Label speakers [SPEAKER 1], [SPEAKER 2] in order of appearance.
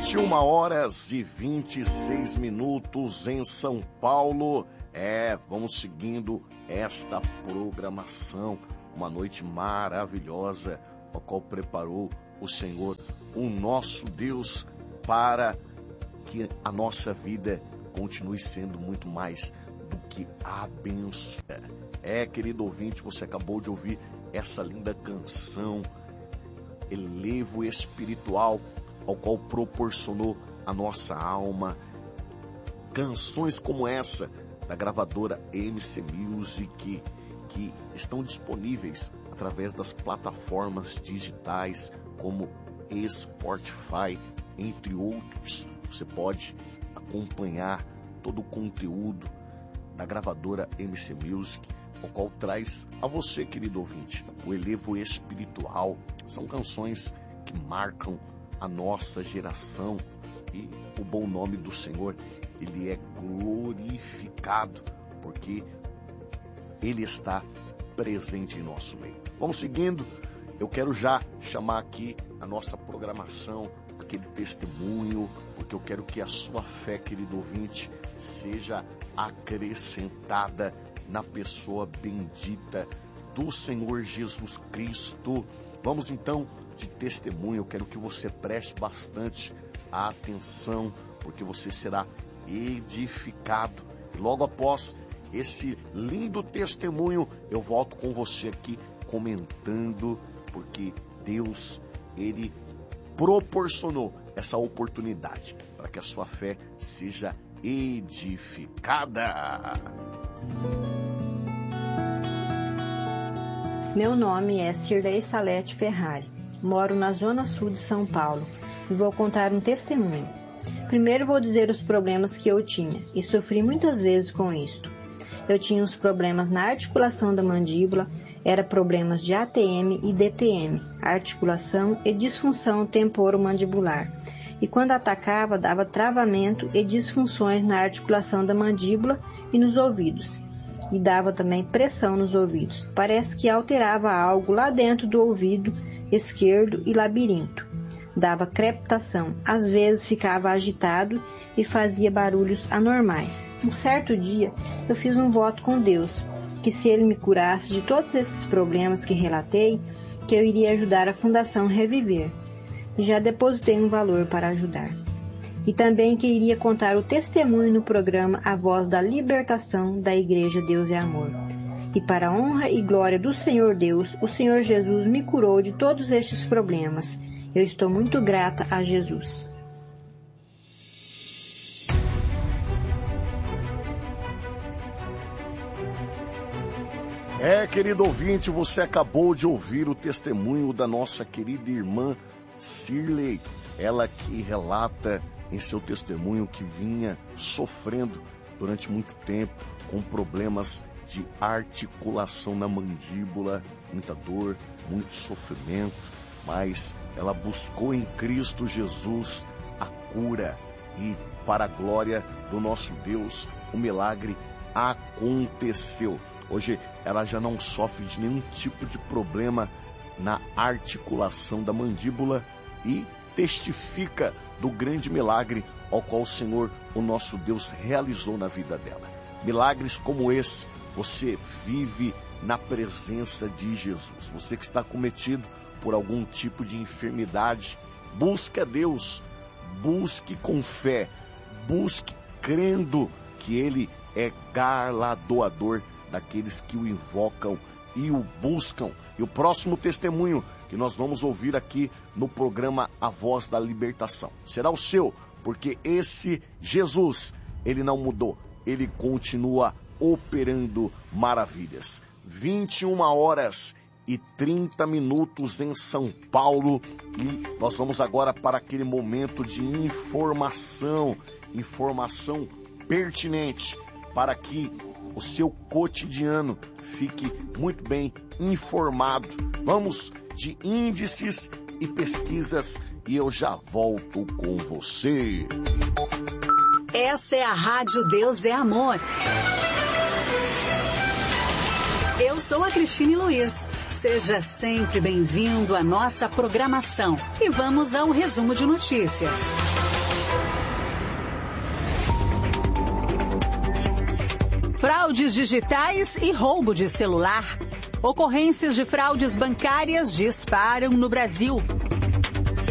[SPEAKER 1] 21h26 em São Paulo. Vamos seguindo esta programação. Uma noite maravilhosa, a qual preparou o Senhor, o nosso Deus, para que a nossa vida continue sendo muito mais do que abençoada. Querido ouvinte, você acabou de ouvir essa linda canção, Elevo Espiritual, ao qual proporcionou a nossa alma. Canções como essa, da gravadora MC Music, que estão disponíveis através das plataformas digitais, como Spotify, entre outros. Você pode acompanhar todo o conteúdo da gravadora MC Music, o qual traz a você, querido ouvinte, o Elevo Espiritual. São canções que marcam a nossa geração, e o bom nome do Senhor, ele é glorificado, porque ele está presente em nosso meio. Vamos seguindo. Eu quero já chamar aqui a nossa programação, aquele testemunho, porque eu quero que a sua fé, querido ouvinte, seja acrescentada na pessoa bendita do Senhor Jesus Cristo. Vamos então de testemunho. Eu quero que você preste bastante atenção, porque você será edificado. E logo após esse lindo testemunho, eu volto com você aqui comentando, porque Deus, ele proporcionou essa oportunidade para que a sua fé seja edificada.
[SPEAKER 2] Meu nome é Cirlei Salete Ferrari. Moro na zona sul de São Paulo e vou contar um testemunho. Primeiro vou dizer os problemas que eu tinha e sofri muitas vezes com isto. Eu tinha os problemas na articulação da mandíbula, era problemas de ATM e DTM, articulação e disfunção temporomandibular. E quando atacava, dava travamento e disfunções na articulação da mandíbula e nos ouvidos. E dava também pressão nos ouvidos. Parece que alterava algo lá dentro do ouvido esquerdo e labirinto. Dava crepitação, às vezes ficava agitado e fazia barulhos anormais. Um certo dia, eu fiz um voto com Deus, que se Ele me curasse de todos esses problemas que relatei, que eu iria ajudar a Fundação Reviver. E já depositei um valor para ajudar. E também que iria contar o testemunho no programa A Voz da Libertação da Igreja Deus é Amor. E para a honra e glória do Senhor Deus, o Senhor Jesus me curou de todos estes problemas. Eu estou muito grata a Jesus.
[SPEAKER 1] Querido ouvinte, você acabou de ouvir o testemunho da nossa querida irmã Cirlei. Ela que relata em seu testemunho que vinha sofrendo durante muito tempo com problemas de articulação na mandíbula, muita dor, muito sofrimento, mas ela buscou em Cristo Jesus a cura e, para a glória do nosso Deus, o milagre aconteceu. Hoje ela já não sofre de nenhum tipo de problema na articulação da mandíbula e testifica do grande milagre ao qual o Senhor, o nosso Deus, realizou na vida dela. Milagres como esse, você vive na presença de Jesus. Você que está cometido por algum tipo de enfermidade, busque a Deus, busque com fé, busque crendo que Ele é galardoador daqueles que o invocam e o buscam. E o próximo testemunho que nós vamos ouvir aqui no programa A Voz da Libertação será o seu, porque esse Jesus, ele não mudou, ele continua operando maravilhas. 21h30 em São Paulo, e nós vamos agora para aquele momento de informação pertinente para que o seu cotidiano fique muito bem informado. Vamos de índices e pesquisas e eu já volto com você.
[SPEAKER 3] Essa é a Rádio Deus é Amor. Eu sou a Cristine Luiz. Seja sempre bem-vindo à nossa programação. E vamos ao resumo de notícias. fraudes digitais e roubo de celular. Ocorrências de fraudes bancárias disparam no Brasil.